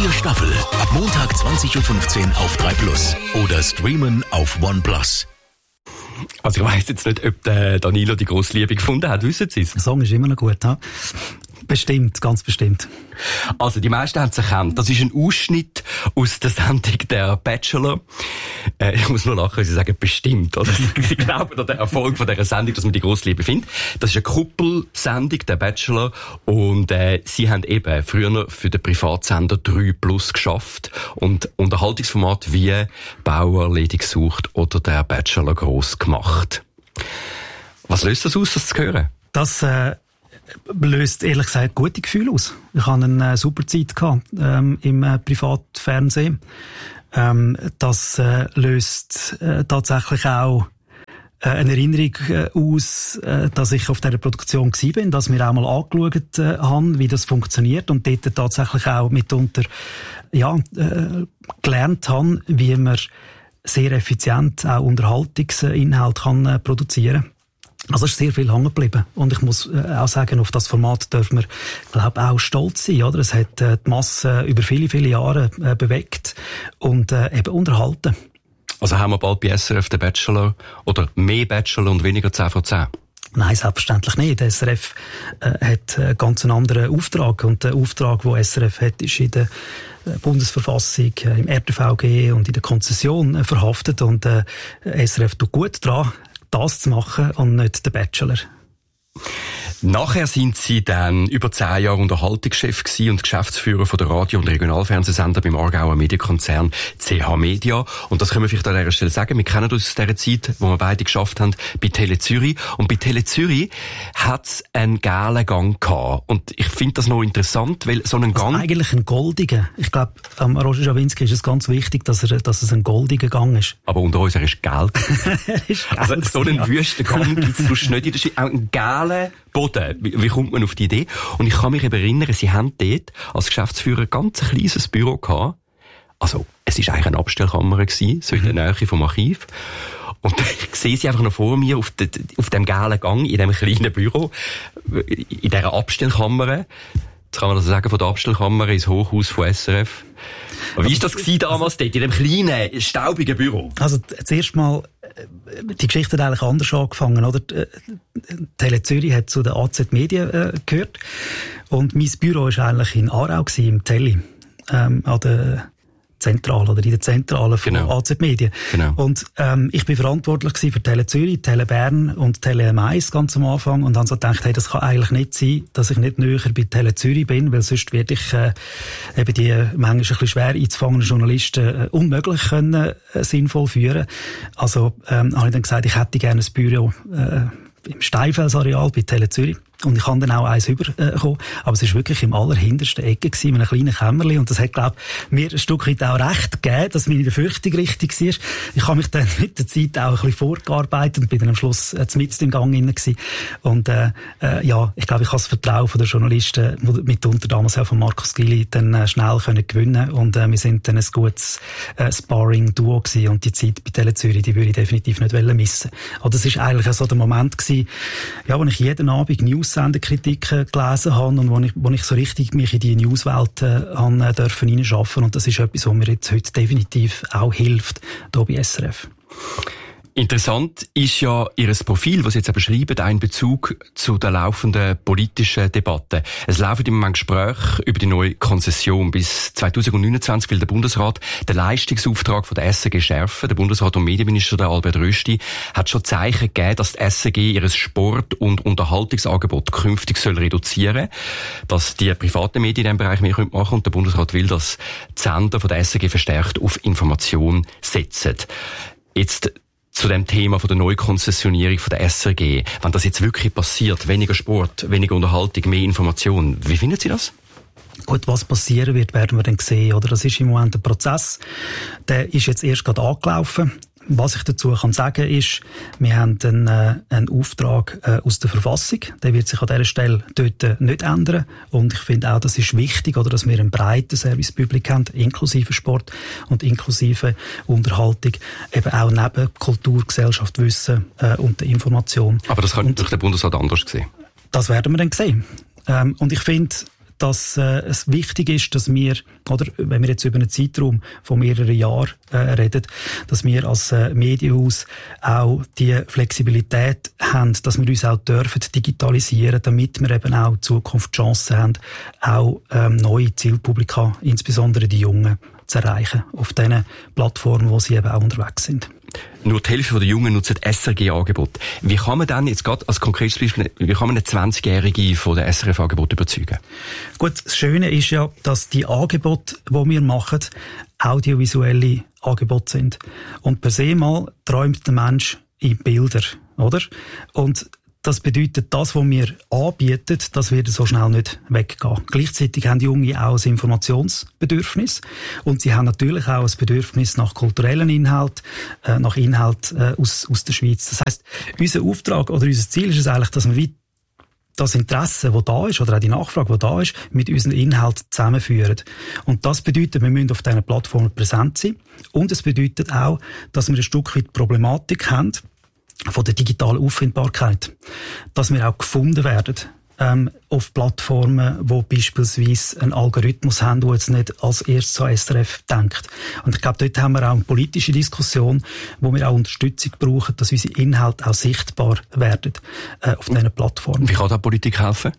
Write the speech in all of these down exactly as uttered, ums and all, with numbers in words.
Neue Staffel ab Montag zwanzig Uhr fünfzehn auf drei Plus oder streamen auf OnePlus. Also ich weiss jetzt nicht, ob der Danilo die grosse Liebe gefunden hat. Wissen Sie es? Der Song ist immer noch gut, ha? Bestimmt, ganz bestimmt. Also die meisten haben es erkannt. Das ist ein Ausschnitt aus der Sendung «Der Bachelor». Äh, ich muss nur lachen, weil Sie sagen «bestimmt». Oder? Sie glauben an den Erfolg von dieser Sendung, dass man die grosse Liebe findet. Das ist eine Kuppelsendung, «Der Bachelor». Und äh, Sie haben eben früher noch für den Privatsender drei Plus geschafft und Unterhaltungsformat wie «Bauer Lady gesucht» oder «Der Bachelor» gross gemacht. Was löst das aus, das zu hören? Das äh löst ehrlich gesagt gute Gefühle aus. Ich hatte eine äh, super Zeit gehabt, ähm, im äh, Privatfernsehen. Ähm, das äh, löst äh, tatsächlich auch äh, eine Erinnerung äh, aus, äh, dass ich auf dieser Produktion gewesen bin, dass wir auch mal angeschaut äh, haben, wie das funktioniert und dort tatsächlich auch mitunter ja, äh, gelernt haben, wie man sehr effizient auch Unterhaltungsinhalt kann äh, produzieren. Also es ist sehr viel hängen geblieben. Und ich muss äh, auch sagen, auf das Format dürfen wir, glaube auch stolz sein, oder? Es hat äh, die Masse über viele, viele Jahre äh, bewegt und äh, eben unterhalten. Also haben wir bald bei S R F den Bachelor oder mehr Bachelor und weniger zehn von zehn? Nein, selbstverständlich nicht. Der S R F äh, hat äh, ganz einen anderen Auftrag. Und der Auftrag, den S R F hat, ist in der Bundesverfassung, äh, im R T V G und in der Konzession äh, verhaftet. Und äh, S R F tut gut dran, das zu machen und nicht der Bachelor. Nachher sind Sie dann über zehn Jahre Unterhaltungschef gewesen und Geschäftsführer von der Radio- und Regionalfernsehsender beim Aargauer Medienkonzern C H Media. Und das können wir vielleicht an dieser Stelle sagen. Wir kennen uns aus dieser Zeit, wo wir beide geschafft haben, bei Tele Zürich. Und bei Tele Zürich hat es einen gelben Gang gehabt. Und ich finde das noch interessant, weil so ein Gang... Also eigentlich ein goldiger. Ich glaube, am Roger Schawinski ist es ganz wichtig, dass, er, dass es ein goldiger Gang ist. Aber unter uns, er ist gelb. er ist gelb. Also so einen ja. wüsten Gang gibt es sonst nicht in der Schweiz. Auch einen gelben Boden. Wie, wie kommt man auf die Idee? Und ich kann mich eben erinnern, Sie haben dort als Geschäftsführer ein ganz kleines Büro gehabt. Also, es war eigentlich eine Abstellkammer gewesen, so in der Nähe vom Archiv. Und ich sehe Sie einfach noch vor mir auf, de, auf dem gelben Gang, in diesem kleinen Büro, in dieser Abstellkammer. Jetzt kann man also sagen, von der Abstellkammer ins Hochhaus von S R F. Aber wie war das gewesen damals dort, in dem kleinen, staubigen Büro? Also, zuerst mal, die Geschichte hat eigentlich anders angefangen, oder? Tele Zürich hat zu den A Z Medien äh, gehört. Und mein Büro war eigentlich in Aarau gewesen, im Telly, ähm, an der Zentrale, oder in der Zentrale von genau. A Z Medien. Genau. Und, ähm, ich bin verantwortlich gewesen für Tele Zürich, Tele Bern und Tele M eins ganz am Anfang und habe so gedacht, hey, das kann eigentlich nicht sein, dass ich nicht näher bei Tele Zürich bin, weil sonst werde ich, äh, eben die manchmal ein bisschen schwer einzufangenden Journalisten äh, unmöglich können, äh, sinnvoll führen. Also, ähm, habe ich dann gesagt, ich hätte gerne ein Büro, äh, im Steinfelsareal bei Tele Zürich. Und ich kann dann auch eins überkommen. Aber es war wirklich im allerhintersten Ecke gewesen, in einem kleinen Kämmerchen. Und das hat, glaube ich, mir ein Stück weit auch recht gegeben, dass meine Befürchtung richtig war. Ich habe mich dann mit der Zeit auch ein bisschen vorgearbeitet und bin dann am Schluss äh, mitten im Gang drin gewesen. Und, äh, äh, ja, ich glaube, ich habe das Vertrauen von den Journalisten, mitunter damals auch von Markus Gili, dann äh, schnell können gewinnen. Und, äh, wir sind dann ein gutes, äh, Sparring-Duo gewesen. Und die Zeit bei Tele Zürich, die würde ich definitiv nicht missen. Aber das ist eigentlich so der Moment gewesen, ja, wo ich jeden Abend News Sendekritiken gelesen habe und wo ich, wo ich so richtig mich in die Newswelt äh, habe dürfen reinschaffen. Und das ist etwas, was mir jetzt heute definitiv auch hilft, hier bei S R F. Interessant ist ja Ihr Profil, was Sie jetzt beschreiben, ein Bezug zu der laufenden politischen Debatte. Es laufen im Moment Gespräche über die neue Konzession. Bis zwanzig neunundzwanzig will der Bundesrat den Leistungsauftrag von der S R G schärfen. Der Bundesrat und Medienminister, der Albert Rösti, hat schon Zeichen gegeben, dass die S R G ihr Sport- und Unterhaltungsangebot künftig soll reduzieren soll, dass die privaten Medien in diesem Bereich mehr machen können. Und der Bundesrat will, dass die Sender von der S R G verstärkt auf Information setzen. Jetzt zu dem Thema von der Neukonzessionierung von der S R G. Wenn das jetzt wirklich passiert, weniger Sport, weniger Unterhaltung, mehr Information, wie finden Sie das? Gut, was passieren wird, werden wir dann sehen, oder? Das ist im Moment ein Prozess. Der ist jetzt erst gerade angelaufen. Was ich dazu kann sagen ist, wir haben einen, äh, einen Auftrag äh, aus der Verfassung. Der wird sich an dieser Stelle dort äh, nicht ändern. Und ich finde auch, das ist wichtig, oder, dass wir einen breiten Servicepublik haben, inklusive Sport und inklusive Unterhaltung, eben auch neben Kultur, Gesellschaft, Wissen äh, und der Information. Aber das kann durch den Bundesrat anders sehen. Das werden wir dann sehen. Ähm, und ich finde, dass äh, es wichtig ist, dass wir, oder wenn wir jetzt über einen Zeitraum von mehreren Jahren äh, reden, dass wir als äh, Medienhaus auch die Flexibilität haben, dass wir uns auch dürfen digitalisieren, damit wir eben auch in Zukunft Chancen haben, auch ähm, neue Zielpublika, insbesondere die Jungen, zu erreichen auf diesen Plattformen, wo sie eben auch unterwegs sind. Nur die Hälfte der Jungen nutzt S R G-Angebote. Wie kann man dann jetzt gerade als konkretes Beispiel, wie kann man eine zwanzigjährige von der S R F-Angebote überzeugen? Gut, das Schöne ist ja, dass die Angebote, die wir machen, audiovisuelle Angebote sind. Und per se mal träumt der Mensch in Bilder, oder? Und das bedeutet, das, was wir anbieten, das wird so schnell nicht weggehen. Gleichzeitig haben die Jungen auch ein Informationsbedürfnis. Und sie haben natürlich auch ein Bedürfnis nach kulturellen Inhalt, äh, nach Inhalt äh, aus, aus der Schweiz. Das heisst, unser Auftrag oder unser Ziel ist es eigentlich, dass wir wie das Interesse, das da ist, oder auch die Nachfrage, die da ist, mit unseren Inhalten zusammenführen. Und das bedeutet, wir müssen auf diesen Plattformen präsent sein. Und es bedeutet auch, dass wir ein Stück weit Problematik haben, von der digitalen Auffindbarkeit. Dass wir auch gefunden werden, ähm, auf Plattformen, wo beispielsweise einen Algorithmus haben, der jetzt nicht als erstes an S R F denkt. Und ich glaube, dort haben wir auch eine politische Diskussion, wo wir auch Unterstützung brauchen, dass unsere Inhalte auch sichtbar werden, äh, auf diesen Plattformen. Wie kann da Politik helfen?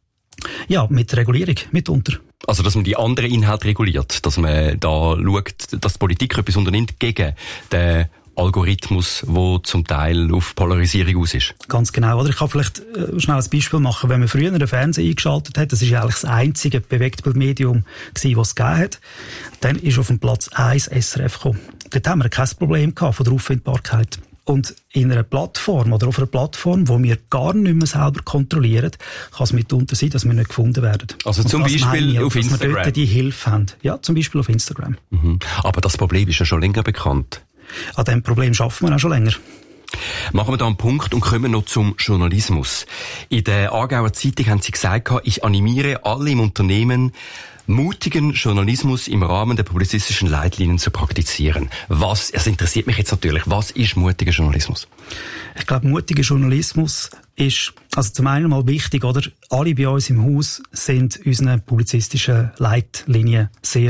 Ja, mit Regulierung, mitunter. Also, dass man die anderen Inhalte reguliert, dass man da schaut, dass die Politik etwas unternimmt gegen den Algorithmus, der zum Teil auf Polarisierung aus ist. Ganz genau. Oder ich kann vielleicht äh, schnell ein Beispiel machen. Wenn man früher den Fernseher eingeschaltet hat, das ist eigentlich das einzige Bewegtbildmedium gewesen, was es gegeben hat, dann ist auf dem Platz eins S R F gekommen. Dort haben wir kein Problem gehabt von der Auffindbarkeit. Und in einer Plattform oder auf einer Plattform, wo wir gar nicht mehr selber kontrollieren, kann es mitunter sein, dass wir nicht gefunden werden. Also zum Beispiel ich, auf Instagram? Dass wir dort die Hilfe haben. Ja, zum Beispiel auf Instagram. Mhm. Aber das Problem ist ja schon länger bekannt. An diesem Problem arbeiten wir auch schon länger. Machen wir da einen Punkt und kommen noch zum Journalismus. In der Aargauer Zeitung haben Sie gesagt, ich animiere alle im Unternehmen, mutigen Journalismus im Rahmen der publizistischen Leitlinien zu praktizieren. Was, es interessiert mich jetzt natürlich, was ist mutiger Journalismus? Ich glaube, mutiger Journalismus ist, also zum einen mal wichtig, oder? Alle bei uns im Haus sind unseren publizistischen Leitlinien sehr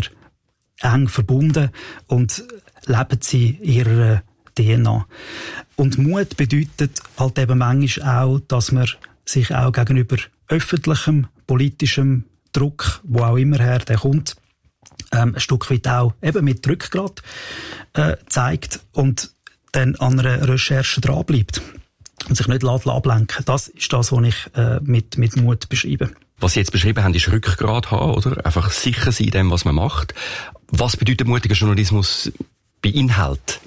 eng verbunden und leben sie ihrer D N A. Und Mut bedeutet halt eben manchmal auch, dass man sich auch gegenüber öffentlichem, politischem Druck, wo auch immer her der kommt, ähm, ein Stück weit auch eben mit Rückgrat äh, zeigt und dann an einer Recherche dranbleibt und sich nicht ablenken. Das ist das, was ich äh, mit, mit Mut beschreibe. Was Sie jetzt beschrieben haben, ist Rückgrat haben, oder? Einfach sicher sein in dem, was man macht. Was bedeutet mutiger Journalismus bei Inhalt?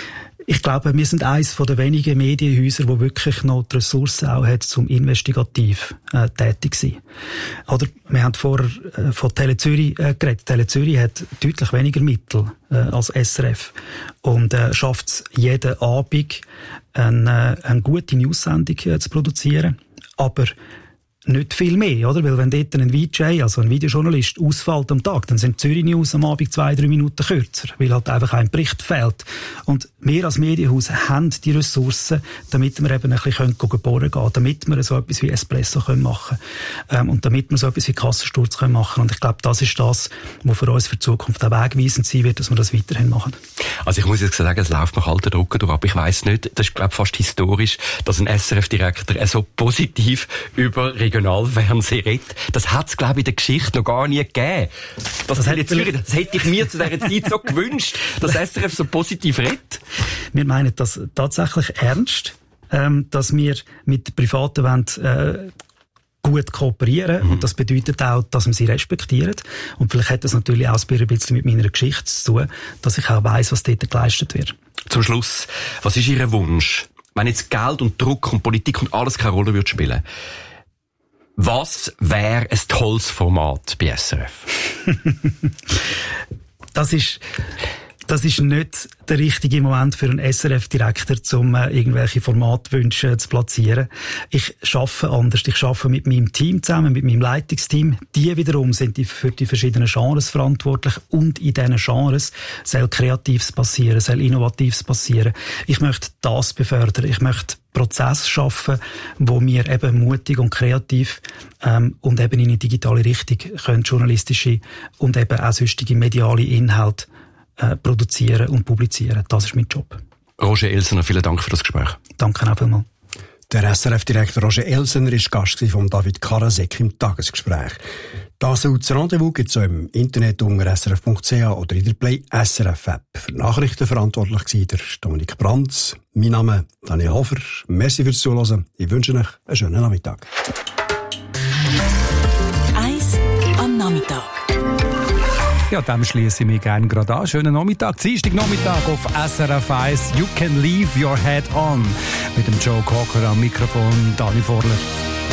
Ich glaube, wir sind eines der wenigen Medienhäuser, wo wirklich noch die Ressourcen auch hat, zum investigativ äh, tätig zu sein. Oder wir haben vorher äh, von Tele Zürich äh, geredet. Tele Zürich hat deutlich weniger Mittel äh, als S R F und äh, schafft es jeden Abend, eine, eine gute News-Sendung äh, zu produzieren. Aber nicht viel mehr, oder? Weil wenn dort ein V J, also ein Videojournalist, ausfällt am Tag, dann sind Zürich News am Abend zwei, drei Minuten kürzer, weil halt einfach ein Bericht fehlt. Und wir als Medienhaus haben die Ressourcen, damit wir eben ein bisschen bohren gehen, damit wir so etwas wie Espresso machen können, ähm, und damit wir so etwas wie Kassensturz können machen. Und ich glaube, das ist das, was für uns für die Zukunft auch wegweisend sein wird, dass wir das weiterhin machen. Also ich muss jetzt sagen, es läuft mir kalter Drucker durch, aber ich weiss nicht, das ist, glaube ich, fast historisch, dass ein S R F-Direktor so positiv über Regionalfernsehen redet. Das hat es, glaube ich, in der Geschichte noch gar nie gegeben. Das, das, hätte, Zürich, das hätte ich mir zu dieser Zeit so gewünscht, dass S R F so positiv redet. Wir meinen das tatsächlich ernst, ähm, dass wir mit den Privaten wollen, äh, gut kooperieren. Mhm. Und das bedeutet auch, dass wir sie respektieren. Und vielleicht hat das natürlich auch ein bisschen mit meiner Geschichte zu tun, dass ich auch weiss, was dort geleistet wird. Zum Schluss, was ist Ihr Wunsch? Wenn jetzt Geld und Druck und Politik und alles keine Rolle würde spielen, was wäre ein tolles Format bei S R F? Das ist, Das ist nicht der richtige Moment für einen S R F-Direktor, um äh, irgendwelche Formatwünsche zu platzieren. Ich arbeite anders. Ich arbeite mit meinem Team zusammen, mit meinem Leitungsteam. Die wiederum sind die für die verschiedenen Genres verantwortlich. Und in diesen Genres soll Kreatives passieren, soll Innovatives passieren. Ich möchte das befördern. Ich möchte Prozess schaffen, wo wir eben mutig und kreativ ähm, und eben in eine digitale Richtung können journalistische und eben auch sonstige mediale Inhalte äh, produzieren und publizieren. Das ist mein Job. Roger Elsener, vielen Dank für das Gespräch. Danke auch vielmals. Der S R F-Direktor Roger Elsener war Gast von David Karasek im Tagesgespräch. Das Rendezvous gibt es auch im Internet unter s r f punkt c h oder in der Play S R F-App. Für Nachrichten verantwortlich war der Dominik Brandt. Mein Name ist Daniel Hofer. Merci fürs Zuhören. Ich wünsche euch einen schönen Nachmittag. Eis am Nachmittag. Ja, dem schließe ich mich gerne gerade an. Schönen Nachmittag, Dienstag Nachmittag auf S R F eins. You can leave your head on. Mit dem Joe Cocker am Mikrofon, Dani Vorler.